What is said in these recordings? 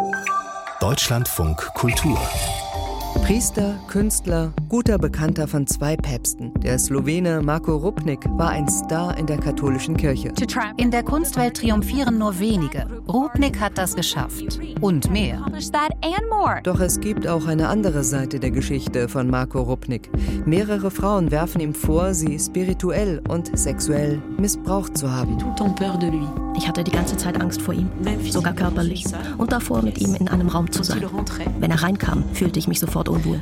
Deutschlandfunk Kultur. Priester, Künstler, guter Bekannter von 2 Päpsten. Der Slowene Marko Rupnik war ein Star in der katholischen Kirche. In der Kunstwelt triumphieren nur wenige. Rupnik hat das geschafft. Und mehr. Doch es gibt auch eine andere Seite der Geschichte von Marko Rupnik. Mehrere Frauen werfen ihm vor, sie spirituell und sexuell missbraucht zu haben. Ich hatte die ganze Zeit Angst vor ihm, sogar körperlich. Und davor, mit ihm in einem Raum zu sein. Wenn er reinkam, fühlte ich mich sofort unwohl.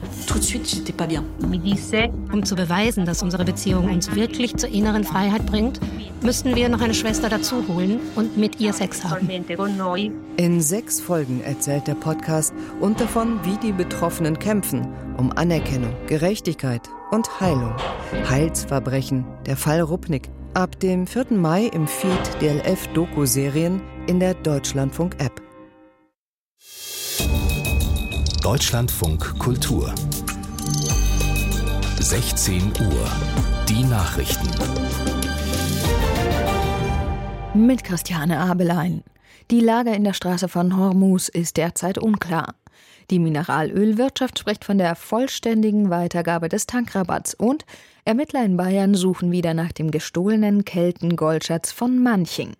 Um zu beweisen, dass unsere Beziehung uns wirklich zur inneren Freiheit bringt, müssten wir noch eine Schwester dazu holen und mit ihr Sex haben. In 6 Folgen erzählt der Podcast und davon, wie die Betroffenen kämpfen, um Anerkennung, Gerechtigkeit und Heilung. Heilsverbrechen, der Fall Rupnik. Ab dem 4. Mai im Feed DLF-Doku-Serien in der Deutschlandfunk-App. Deutschlandfunk Kultur. 16 Uhr. Die Nachrichten. Mit Christiane Abelein. Die Lage in der Straße von Hormuz ist derzeit unklar. Die Mineralölwirtschaft spricht von der vollständigen Weitergabe des Tankrabatts und Ermittler in Bayern suchen wieder nach dem gestohlenen Kelten-Goldschatz von Manching.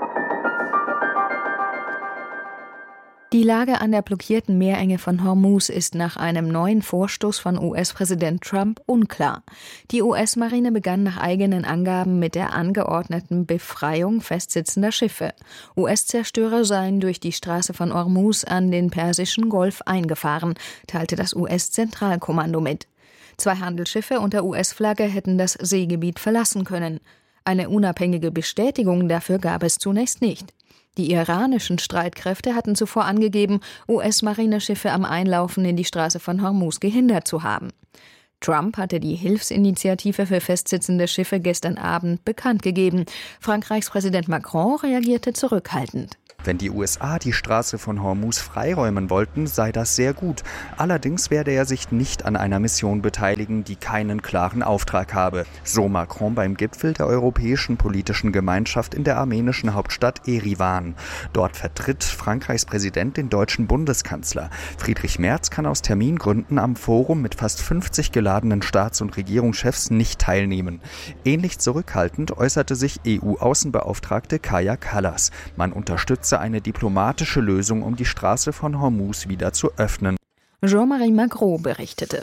Die Lage an der blockierten Meerenge von Hormuz ist nach einem neuen Vorstoß von US-Präsident Trump unklar. Die US-Marine begann nach eigenen Angaben mit der angeordneten Befreiung festsitzender Schiffe. US-Zerstörer seien durch die Straße von Hormuz an den Persischen Golf eingefahren, teilte das US-Zentralkommando mit. 2 Handelsschiffe unter US-Flagge hätten das Seegebiet verlassen können. Eine unabhängige Bestätigung dafür gab es zunächst nicht. Die iranischen Streitkräfte hatten zuvor angegeben, US-Marineschiffe am Einlaufen in die Straße von Hormuz gehindert zu haben. Trump hatte die Hilfsinitiative für festsitzende Schiffe gestern Abend bekannt gegeben. Frankreichs Präsident Macron reagierte zurückhaltend. Wenn die USA die Straße von Hormuz freiräumen wollten, sei das sehr gut. Allerdings werde er sich nicht an einer Mission beteiligen, die keinen klaren Auftrag habe. So Macron beim Gipfel der Europäischen Politischen Gemeinschaft in der armenischen Hauptstadt Erivan. Dort vertritt Frankreichs Präsident den deutschen Bundeskanzler. Friedrich Merz kann aus Termingründen am Forum mit fast 50 geladenen Staats- und Regierungschefs nicht teilnehmen. Ähnlich zurückhaltend äußerte sich EU-Außenbeauftragte Kaja Kallas. Man unterstütze eine diplomatische Lösung, um die Straße von Hormuz wieder zu öffnen. Jean-Marie Magro berichtete.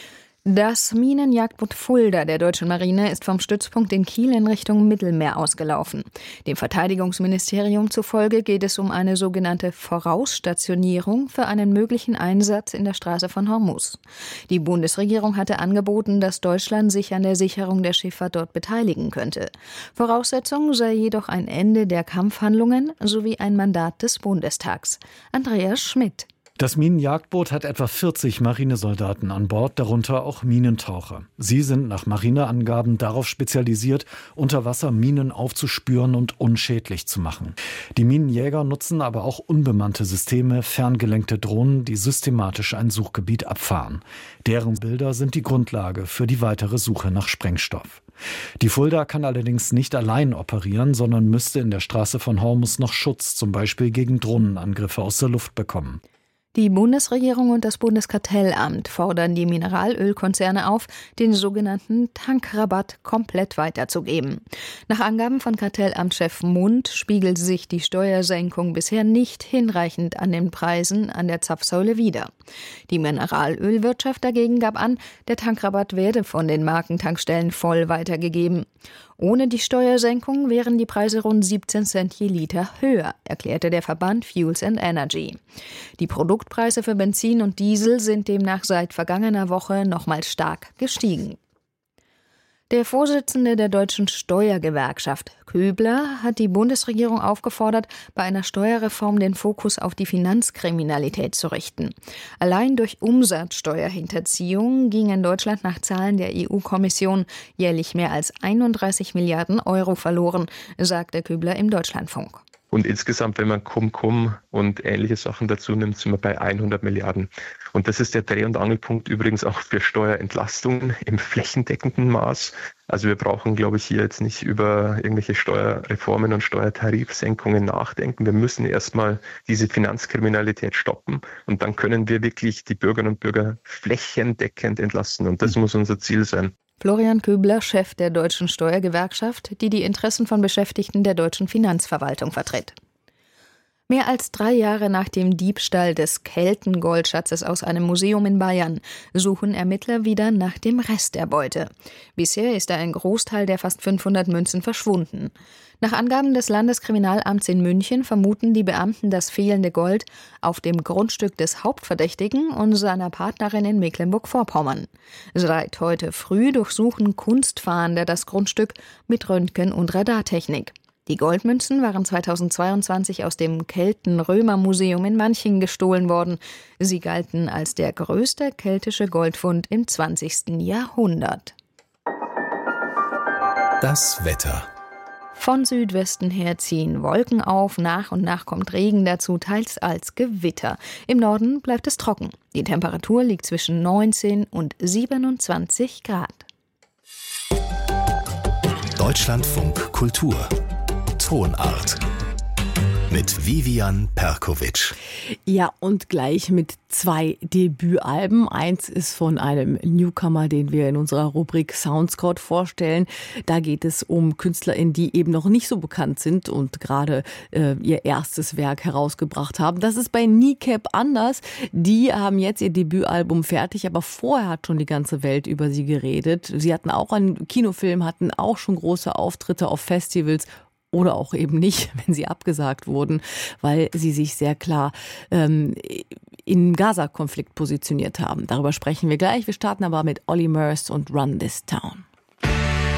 Das Minenjagdboot Fulda der deutschen Marine ist vom Stützpunkt in Kiel in Richtung Mittelmeer ausgelaufen. Dem Verteidigungsministerium zufolge geht es um eine sogenannte Vorausstationierung für einen möglichen Einsatz in der Straße von Hormuz. Die Bundesregierung hatte angeboten, dass Deutschland sich an der Sicherung der Schifffahrt dort beteiligen könnte. Voraussetzung sei jedoch ein Ende der Kampfhandlungen sowie ein Mandat des Bundestags. Andreas Schmidt. Das Minenjagdboot hat etwa 40 Marinesoldaten an Bord, darunter auch Minentaucher. Sie sind nach Marineangaben darauf spezialisiert, unter Wasser Minen aufzuspüren und unschädlich zu machen. Die Minenjäger nutzen aber auch unbemannte Systeme, ferngelenkte Drohnen, die systematisch ein Suchgebiet abfahren. Deren Bilder sind die Grundlage für die weitere Suche nach Sprengstoff. Die Fulda kann allerdings nicht allein operieren, sondern müsste in der Straße von Hormuz noch Schutz, zum Beispiel gegen Drohnenangriffe aus der Luft bekommen. Die Bundesregierung und das Bundeskartellamt fordern die Mineralölkonzerne auf, den sogenannten Tankrabatt komplett weiterzugeben. Nach Angaben von Kartellamtschef Mund spiegelt sich die Steuersenkung bisher nicht hinreichend an den Preisen an der Zapfsäule wider. Die Mineralölwirtschaft dagegen gab an, der Tankrabatt werde von den Markentankstellen voll weitergegeben. Ohne die Steuersenkung wären die Preise rund 17 Cent je Liter höher, erklärte der Verband Fuels and Energy. Die Produktpreise für Benzin und Diesel sind demnach seit vergangener Woche nochmal stark gestiegen. Der Vorsitzende der Deutschen Steuergewerkschaft, Köbler, hat die Bundesregierung aufgefordert, bei einer Steuerreform den Fokus auf die Finanzkriminalität zu richten. Allein durch Umsatzsteuerhinterziehung ging in Deutschland nach Zahlen der EU-Kommission jährlich mehr als 31 Milliarden Euro verloren, sagte Köbler im Deutschlandfunk. Und insgesamt, wenn man Cum-Cum und ähnliche Sachen dazu nimmt, sind wir bei 100 Milliarden. Und das ist der Dreh- und Angelpunkt übrigens auch für Steuerentlastungen im flächendeckenden Maß. Also wir brauchen, glaube ich, hier jetzt nicht über irgendwelche Steuerreformen und Steuertarifsenkungen nachdenken. Wir müssen erstmal diese Finanzkriminalität stoppen und dann können wir wirklich die Bürgerinnen und Bürger flächendeckend entlasten. Und das muss unser Ziel sein. Florian Köbler, Chef der Deutschen Steuergewerkschaft, die die Interessen von Beschäftigten der deutschen Finanzverwaltung vertritt. Mehr als 3 Jahre nach dem Diebstahl des Keltengoldschatzes aus einem Museum in Bayern suchen Ermittler wieder nach dem Rest der Beute. Bisher ist ein Großteil der fast 500 Münzen verschwunden. Nach Angaben des Landeskriminalamts in München vermuten die Beamten das fehlende Gold auf dem Grundstück des Hauptverdächtigen und seiner Partnerin in Mecklenburg-Vorpommern. Seit heute früh durchsuchen Kunstfahnder das Grundstück mit Röntgen- und Radartechnik. Die Goldmünzen waren 2022 aus dem Kelten-Römer-Museum in Manching gestohlen worden. Sie galten als der größte keltische Goldfund im 20. Jahrhundert. Das Wetter. Von Südwesten her ziehen Wolken auf, nach und nach kommt Regen dazu, teils als Gewitter. Im Norden bleibt es trocken. Die Temperatur liegt zwischen 19 und 27 Grad. Deutschlandfunk Kultur. Tonart. Mit Vivian Perkovic. Ja, und gleich mit 2 Debütalben. Eins ist von einem Newcomer, den wir in unserer Rubrik Soundscout vorstellen. Da geht es um KünstlerInnen, die eben noch nicht so bekannt sind und gerade ihr erstes Werk herausgebracht haben. Das ist bei Kneecap anders. Die haben jetzt ihr Debütalbum fertig, aber vorher hat schon die ganze Welt über sie geredet. Sie hatten auch einen Kinofilm, hatten auch schon große Auftritte auf Festivals. Oder auch eben nicht, wenn sie abgesagt wurden, weil sie sich sehr klar im Gaza-Konflikt positioniert haben. Darüber sprechen wir gleich. Wir starten aber mit Olly Murs und Run This Town.